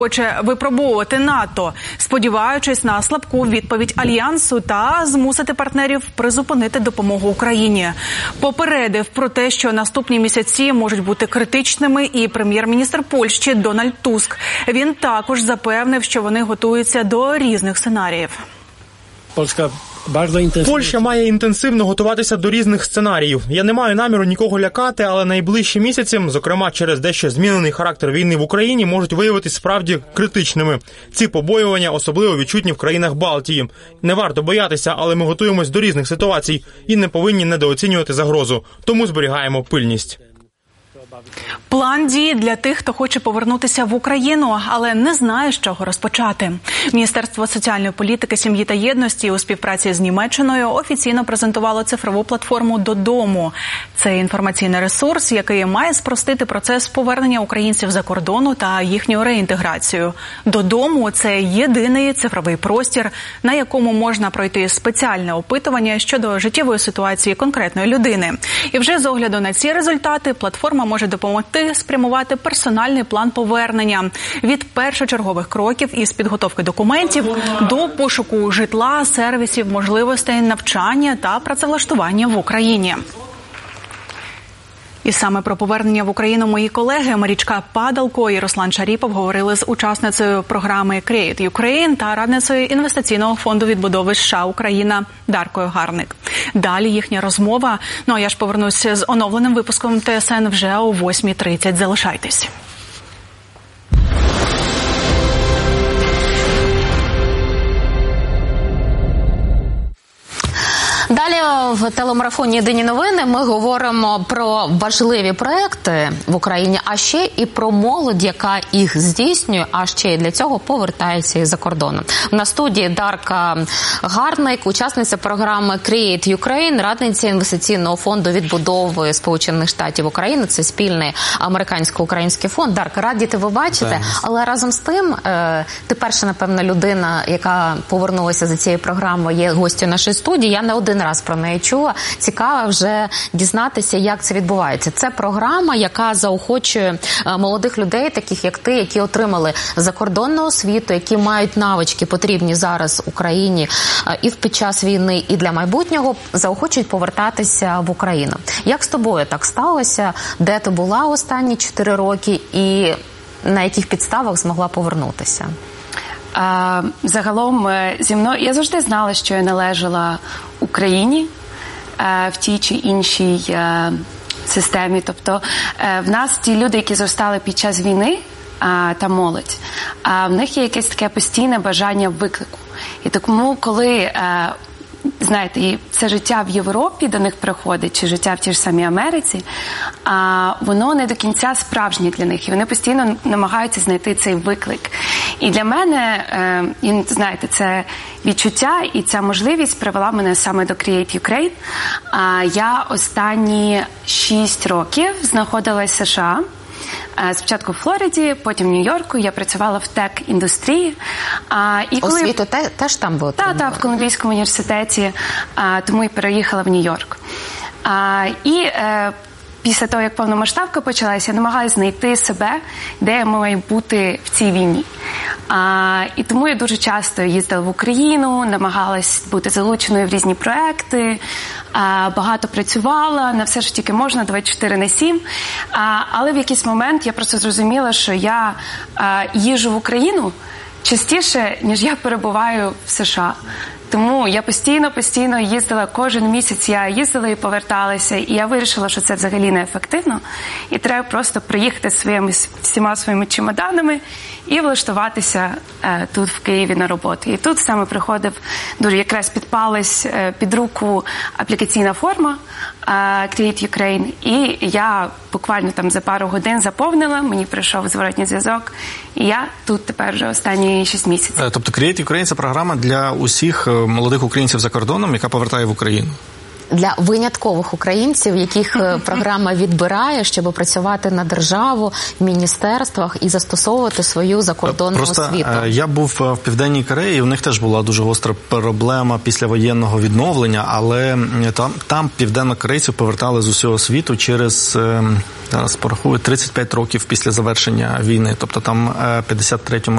хоче випробовувати НАТО, сподіваючись на слабку відповідь Альянсу та змусити партнерів призупинити допомогу Україні. Попередив про те, що наступні місяці можуть бути критичними, і прем'єр-міністр Польщі Дональд Туск. Він також запевнив, що вони готуються до різних сценаріїв. Польща має інтенсивно готуватися до різних сценаріїв. Я не маю наміру нікого лякати, але найближчі місяці, зокрема через дещо змінений характер війни в Україні, можуть виявитись справді критичними. Ці побоювання особливо відчутні в країнах Балтії. Не варто боятися, але ми готуємось до різних ситуацій і не повинні недооцінювати загрозу. Тому зберігаємо пильність. План дій для тих, хто хоче повернутися в Україну, але не знає, з чого розпочати. Міністерство соціальної політики, сім'ї та єдності у співпраці з Німеччиною офіційно презентувало цифрову платформу «Додому». Це інформаційний ресурс, який має спростити процес повернення українців за кордону та їхню реінтеграцію. «Додому» – це єдиний цифровий простір, на якому можна пройти спеціальне опитування щодо життєвої ситуації конкретної людини. І вже з огляду на ці результати платформа може допомогти спрямувати персональний план повернення від першочергових кроків із підготовки документів до пошуку житла, сервісів, можливостей навчання та працевлаштування в Україні. І саме про повернення в Україну мої колеги Марічка Падалко і Руслан Шаріпов говорили з учасницею програми Create Ukraine та радницею інвестиційного фонду відбудови США Україна Даркою Гарник. Далі їхня розмова. Ну а я ж повернуся з оновленим випуском ТСН вже о 8:30. Залишайтесь. Далі в телемарафоні «Єдині новини» ми говоримо про важливі проекти в Україні, а ще і про молодь, яка їх здійснює, а ще й для цього повертається із-за кордону. На студії Дарка Гарник, учасниця програми Create Ukraine, радниця інвестиційного фонду відбудови Сполучених Штатів України. Це спільний американсько-український фонд. Дарка, раді тебе бачити, але разом з тим, ти перша, напевно, людина, яка повернулася за цією програмою, є гостю нашої студії. Я не один раз про неї чула. Цікаво вже дізнатися, як це відбувається. Це програма, яка заохочує молодих людей, таких як ти, які отримали закордонну освіту, які мають навички, потрібні зараз Україні і під час війни, і для майбутнього, заохочують повертатися в Україну. Як з тобою так сталося? Де ти була останні 4 роки і на яких підставах змогла повернутися? Загалом зі мною я завжди знала, що я належала Україні в тій чи іншій системі. Тобто в нас ті люди, які зростали під час війни, та молодь, в них є якесь таке постійне бажання виклику. І тому, коли знаєте, і це життя в Європі до них приходить, чи життя в тій ж самій Америці, воно не до кінця справжнє для них. І вони постійно намагаються знайти цей виклик. І для мене, знаєте, це відчуття і ця можливість привела мене саме до Create Ukraine. Я останні 6 років знаходилась в США. Спочатку в Флориді, потім в Нью-Йорку. Я працювала в тек-індустрії. Освіту теж там було? Так, в Колумбійському університеті, тому і переїхала в Нью-Йорк. Після того, як повномасштабка почалася, я намагалась знайти себе, де я маю бути в цій війні. І тому я дуже часто їздила в Україну, намагалась бути залученою в різні проекти, багато працювала, на все, що тільки можна, 24/7. Але в якийсь момент я просто зрозуміла, що я їжджу в Україну частіше, ніж я перебуваю в США. Тому я постійно їздила, кожен місяць я їздила і поверталася, і я вирішила, що це взагалі не ефективно, і треба просто приїхати всіма своїми чемоданами і влаштуватися тут в Києві на роботу. І тут саме приходив, дуже якраз підпалась під руку аплікаційна форма Create Ukraine, і я буквально там за пару годин заповнила, мені прийшов зворотній зв'язок, і я тут тепер вже останні 6 місяців. Тобто Create Ukraine – це програма для усіх молодих українців за кордоном, яка повертає в Україну? для виняткових українців, яких програма відбирає, щоб працювати на державу, в міністерствах і застосовувати свою закордонну освіту? Я був в Південній Кореї, у них теж була дуже гостра проблема післявоєнного відновлення, але там південнокорейців повертали з усього світу через, зараз порахую, 35 років після завершення війни. Тобто там в 53-му